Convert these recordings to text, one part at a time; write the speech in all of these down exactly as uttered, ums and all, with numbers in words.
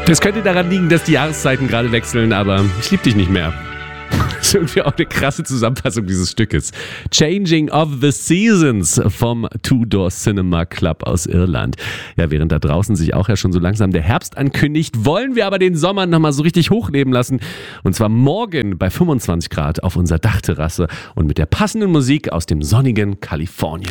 Das könnte daran liegen, dass die Jahreszeiten gerade wechseln, aber ich lieb dich nicht mehr. Das ist irgendwie auch eine krasse Zusammenfassung dieses Stückes. Changing of the Seasons vom Two Door Cinema Club aus Irland. Ja, während da draußen sich auch ja schon so langsam der Herbst ankündigt, wollen wir aber den Sommer nochmal so richtig hochleben lassen. Und zwar morgen bei fünfundzwanzig Grad auf unserer Dachterrasse und mit der passenden Musik aus dem sonnigen Kalifornien.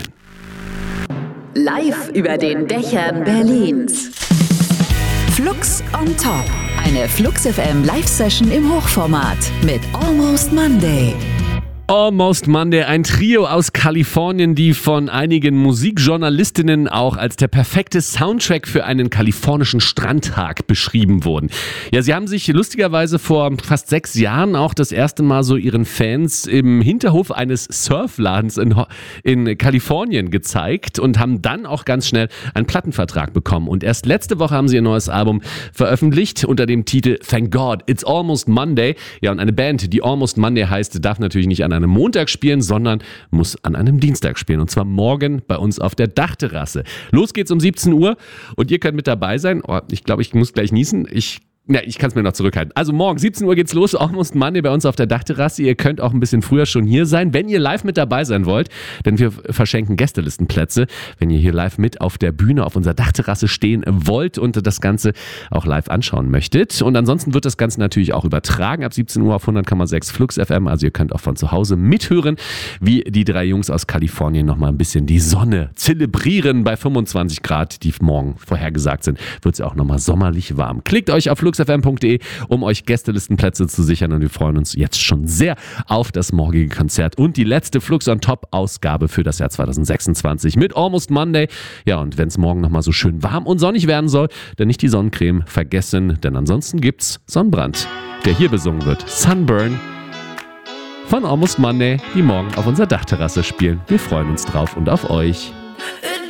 Live über den Dächern Berlins. Flux on Top. Eine Flux F M Live-Session im Hochformat mit Almost Monday. Almost Monday, ein Trio aus Kalifornien, die von einigen Musikjournalistinnen auch als der perfekte Soundtrack für einen kalifornischen Strandtag beschrieben wurden. Ja, sie haben sich lustigerweise vor fast sechs Jahren auch das erste Mal so ihren Fans im Hinterhof eines Surfladens in, in Kalifornien gezeigt und haben dann auch ganz schnell einen Plattenvertrag bekommen. Und erst letzte Woche haben sie ihr neues Album veröffentlicht unter dem Titel Thank God, It's Almost Monday. Ja, und eine Band, die Almost Monday heißt, darf natürlich nicht an einem Montag spielen, sondern muss an einem Dienstag spielen. Und zwar morgen bei uns auf der Dachterrasse. Los geht's um siebzehn Uhr und ihr könnt mit dabei sein. Oh, ich glaube, ich muss gleich niesen. Ich Ja, ich kann es mir noch zurückhalten. Also morgen siebzehn Uhr geht's los, Almost Monday bei uns auf der Dachterrasse. Ihr könnt auch ein bisschen früher schon hier sein, wenn ihr live mit dabei sein wollt, denn wir verschenken Gästelistenplätze, wenn ihr hier live mit auf der Bühne auf unserer Dachterrasse stehen wollt und das Ganze auch live anschauen möchtet. Und ansonsten wird das Ganze natürlich auch übertragen ab siebzehn Uhr auf hundert Komma sechs Flux F M. Also ihr könnt auch von zu Hause mithören, wie die drei Jungs aus Kalifornien nochmal ein bisschen die Sonne zelebrieren bei fünfundzwanzig Grad, die morgen vorhergesagt sind. Wird es ja auch nochmal sommerlich warm. Klickt euch auf flux f m punkt de, um euch Gästelistenplätze zu sichern, und wir freuen uns jetzt schon sehr auf das morgige Konzert und die letzte Flux on Top Ausgabe für das Jahr zwanzig sechsundzwanzig mit Almost Monday. Ja, und wenn es morgen nochmal so schön warm und sonnig werden soll, dann nicht die Sonnencreme vergessen, denn ansonsten gibt's Sonnenbrand, der hier besungen wird. Sunburn von Almost Monday, die morgen auf unserer Dachterrasse spielen. Wir freuen uns drauf und auf euch.